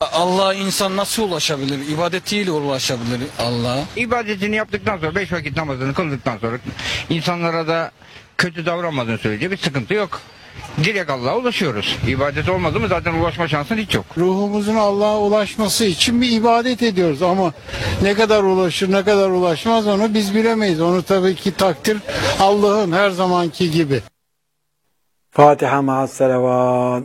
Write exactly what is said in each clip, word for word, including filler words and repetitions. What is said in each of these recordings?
Allah'a insan nasıl ulaşabilir? İbadetiyle ulaşabilir Allah'a. İbadetini yaptıktan sonra, beş vakit namazını kıldıktan sonra insanlara da kötü davranmadığın sürece bir sıkıntı yok. Direkt Allah'a ulaşıyoruz. İbadet olmadı mı zaten ulaşma şansın hiç yok. Ruhumuzun Allah'a ulaşması için bir ibadet ediyoruz ama ne kadar ulaşır ne kadar ulaşmaz onu biz bilemeyiz. Onu tabii ki takdir Allah'ın her zamanki gibi. Fatiha ma'as selavat.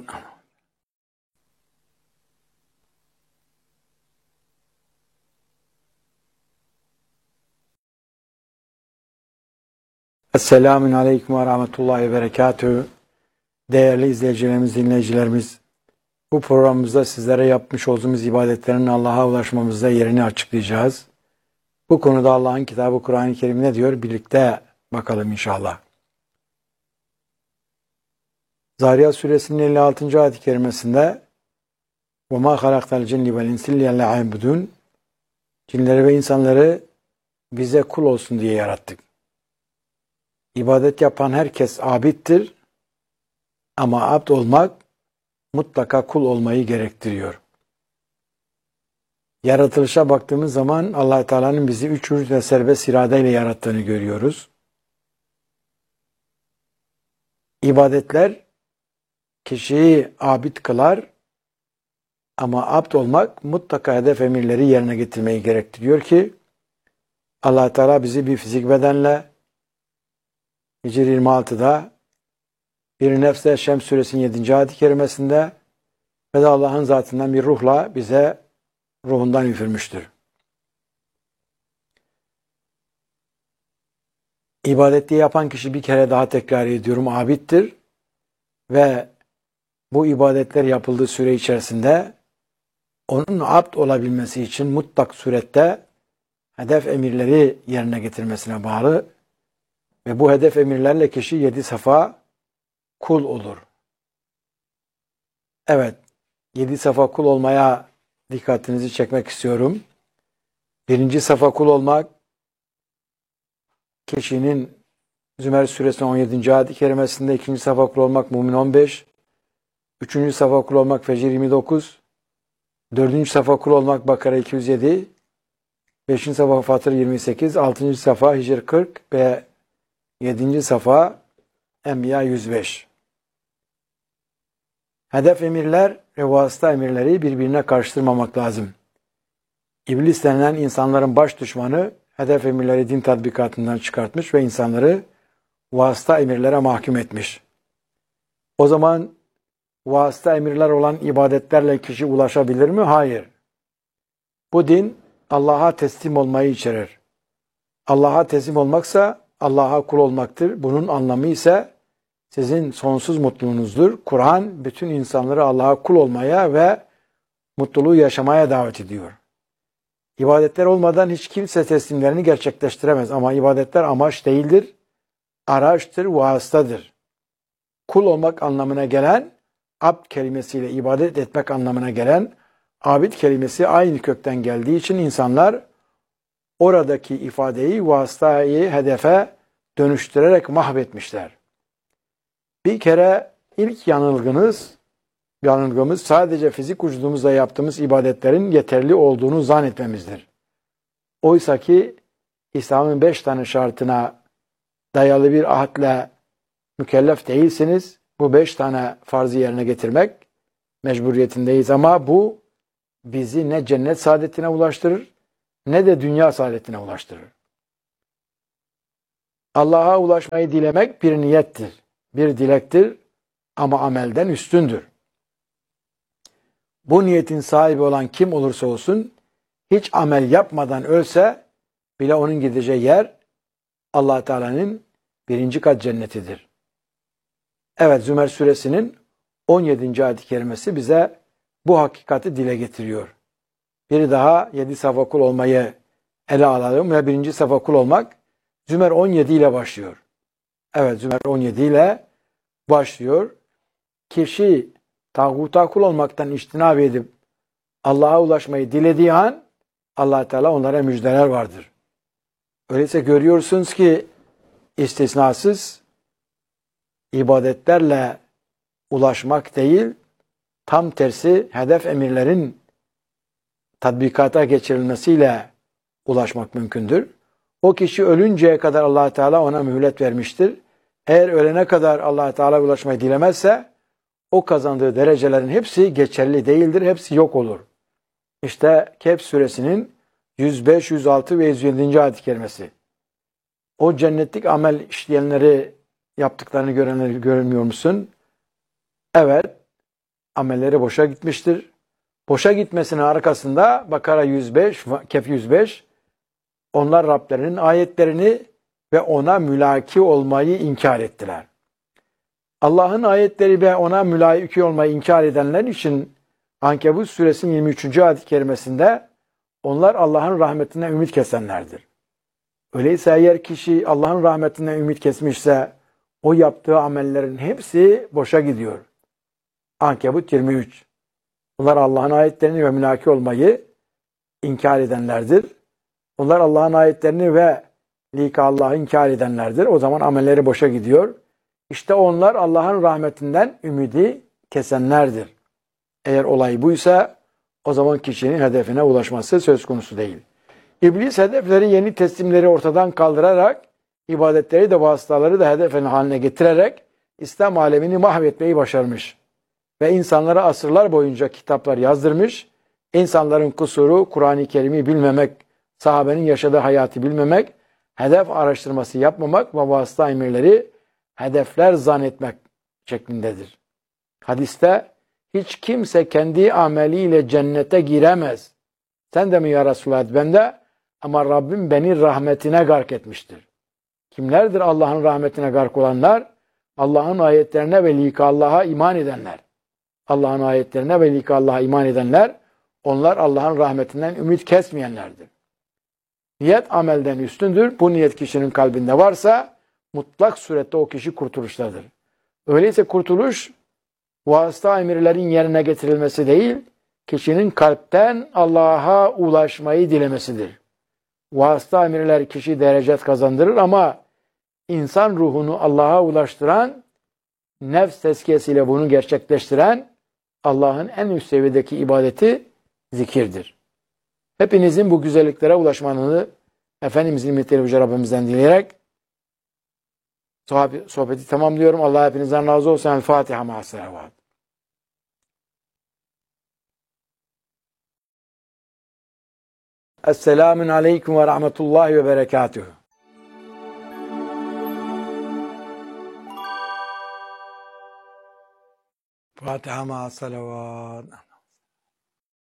Esselamun Aleyküm ve Rahmetullahi ve Berekatühü. Değerli izleyicilerimiz, dinleyicilerimiz, bu programımızda sizlere yapmış olduğumuz ibadetlerin Allah'a ulaşmamızda yerini açıklayacağız. Bu konuda Allah'ın kitabı Kur'an-ı Kerim ne diyor? Birlikte bakalım inşallah. Zariyat suresinin elli altıncı ayet-i kerimesinde وَمَا خَلَقْتَ الْجِنِّ وَالْاِنْسِ لِيَنْ لَعَيْبُدُونَ Cinleri ve insanları bize kul olsun diye yarattık. İbadet yapan herkes abittir ama abd olmak mutlaka kul olmayı gerektiriyor. Yaratılışa baktığımız zaman Allah Teala'nın bizi üç hür ve serbest iradeyle yarattığını görüyoruz. İbadetler kişiyi abid kılar ama abd olmak mutlaka hedef emirleri yerine getirmeyi gerektiriyor ki Allah Teala bizi bir fizik bedenle Hicr yirmi altıda bir nefse Şems suresinin yedinci ayet-i kerimesinde ve de Allah'ın zatından bir ruhla bize ruhundan üfürmüştür. İbadeti yapan kişi, bir kere daha tekrar ediyorum, abittir ve bu ibadetler yapıldığı süre içerisinde onun abd olabilmesi için mutlak surette hedef emirleri yerine getirmesine bağlı ve bu hedef emirlerle kişi yedi safa kul olur. Evet, yedi safa kul olmaya dikkatinizi çekmek istiyorum. Birinci safa kul olmak, kişinin Zümer suresinin on yedinci ayet-i kerimesinde, ikinci safa kul olmak Mümin on beş, üçüncü safa kul olmak Fecr yirmi dokuz, dördüncü safa kul olmak Bakara iki yüz yedi, beşinci safa Fatır yirmi sekiz, altıncı safa Hicr kırk ve yedinci safa Enbiya yüz beş. Hedef emirler ve vasıta emirleri birbirine karıştırmamak lazım. İblis denilen insanların baş düşmanı hedef emirleri din tatbikatından çıkartmış ve insanları vasıta emirlere mahkum etmiş. O zaman vasıta emirler olan ibadetlerle kişi ulaşabilir mi? Hayır. Bu din Allah'a teslim olmayı içerir. Allah'a teslim olmaksa Allah'a kul olmaktır. Bunun anlamı ise sizin sonsuz mutluluğunuzdur. Kur'an bütün insanları Allah'a kul olmaya ve mutluluğu yaşamaya davet ediyor. İbadetler olmadan hiç kimse teslimlerini gerçekleştiremez. Ama ibadetler amaç değildir, araçtır, vasıtadır. Kul olmak anlamına gelen, abd kelimesiyle ibadet etmek anlamına gelen abid kelimesi aynı kökten geldiği için insanlar oradaki ifadeyi, vasıtayı hedefe dönüştürerek mahvetmişler. Bir kere ilk yanılgınız, yanılgımız sadece fizik vücudumuzla yaptığımız ibadetlerin yeterli olduğunu zannetmemizdir. Oysa ki İslam'ın beş tane şartına dayalı bir ahdle mükellef değilsiniz. Bu beş tane farzı yerine getirmek mecburiyetindeyiz ama bu bizi ne cennet saadetine ulaştırır ne de dünya saadetine ulaştırır. Allah'a ulaşmayı dilemek bir niyettir, bir dilektir ama amelden üstündür. Bu niyetin sahibi olan kim olursa olsun hiç amel yapmadan ölse bile onun gideceği yer Allah Teala'nın birinci kat cennetidir. Evet, Zümer suresinin on yedinci ayet-i kerimesi bize bu hakikati dile getiriyor. Bir daha yedi safa kul olmayı ele alalım ve birinci safa kul olmak Zümer on yedi ile başlıyor. Evet, Zümer on yedi ile başlıyor. Kişi tağuta kul olmaktan içtinab edip Allah'a ulaşmayı dilediği an Allah Teala onlara müjdeler vardır. Öyleyse görüyorsunuz ki istisnasız ibadetlerle ulaşmak değil, tam tersi hedef emirlerin tatbikata geçirilmesiyle ulaşmak mümkündür. O kişi ölünceye kadar Allah Teala ona mühlet vermiştir. Eğer ölene kadar Allah Teala ulaşmayı dilemezse o kazandığı derecelerin hepsi geçerli değildir, hepsi yok olur. İşte Kehf suresinin yüz beş, yüz altı ve yüz yedi. ayet-i kerimesi. O cennetlik amel işleyenleri yaptıklarını görenleri görmüyor musun? Evet, amelleri boşa gitmiştir. Boşa gitmesinin arkasında Bakara yüz beş, Kehf yüz beş, onlar Rablerinin ayetlerini ve ona mülaki olmayı inkar ettiler. Allah'ın ayetleri ve ona mülaki olmayı inkar edenler için Ankebut suresinin yirmi üçüncü ayet-i kerimesinde onlar Allah'ın rahmetinden ümit kesenlerdir. Öyleyse eğer kişi Allah'ın rahmetinden ümit kesmişse o yaptığı amellerin hepsi boşa gidiyor. Ankebut yirmi üç. Bunlar Allah'ın ayetlerini ve mülaki olmayı inkar edenlerdir. Onlar Allah'ın ayetlerini ve lika Allah'ı inkar edenlerdir. O zaman amelleri boşa gidiyor. İşte onlar Allah'ın rahmetinden ümidi kesenlerdir. Eğer olay buysa o zaman kişinin hedefine ulaşması söz konusu değil. İblis hedefleri, yeni teslimleri ortadan kaldırarak, ibadetleri de vasıtaları da hedefin haline getirerek İslam alemini mahvetmeyi başarmış. Ve insanlara asırlar boyunca kitaplar yazdırmış. İnsanların kusuru Kur'an-ı Kerim'i bilmemek, sahabenin yaşadığı hayatı bilmemek, hedef araştırması yapmamak ve vasıta emirleri hedefler zannetmek şeklindedir. Hadiste hiç kimse kendi ameliyle cennete giremez. Sen de mi ya Resulullah? Ben de, ama Rabbim beni rahmetine gark etmiştir. Kimlerdir Allah'ın rahmetine gark olanlar? Allah'ın ayetlerine ve lika Allah'a iman edenler. Allah'ın ayetlerine ve lika Allah'a iman edenler, onlar Allah'ın rahmetinden ümit kesmeyenlerdir. Niyet amelden üstündür. Bu niyet kişinin kalbinde varsa mutlak surette o kişi kurtuluştadır. Öyleyse kurtuluş vasıta emirlerin yerine getirilmesi değil, kişinin kalpten Allah'a ulaşmayı dilemesidir. Vasıta emirler kişi derecet kazandırır ama insan ruhunu Allah'a ulaştıran, nefs tezkiyesiyle bunu gerçekleştiren Allah'ın en üst seviyedeki ibadeti zikirdir. Hepinizin bu güzelliklere ulaşmanını Efendimizin nimetleri Yüce Rabbimizden dileyerek sohbeti tamamlıyorum. Allah hepinizden razı olsun. El Fatiha ma'as-salavat. Esselamun aleyküm ve rahmetullahi ve berekatuhu. Fatiha ma'as-salavat.